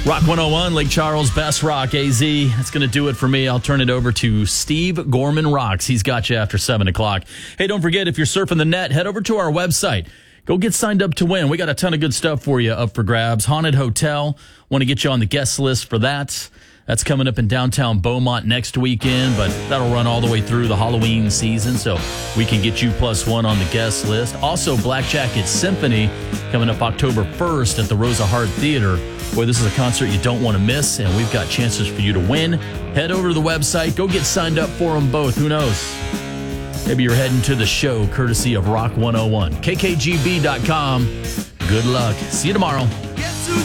Rock 101, Lake Charles, Best Rock, AZ. That's going to do it for me. I'll turn it over to Steve Gorman Rocks. He's got you after 7 o'clock. Hey, don't forget, if you're surfing the net, head over to our website. Go get signed up to win. We got a ton of good stuff for you up for grabs. Haunted Hotel. Want to get you on the guest list for that. That's coming up in downtown Beaumont next weekend, but that'll run all the way through the Halloween season, so we can get you +1 on the guest list. Also, Black Jacket Symphony coming up October 1st at the Rosa Hart Theater. Boy, this is a concert you don't want to miss, and we've got chances for you to win. Head over to the website. Go get signed up for them both. Who knows? Maybe you're heading to the show courtesy of Rock 101. KKGB.com. Good luck. See you tomorrow.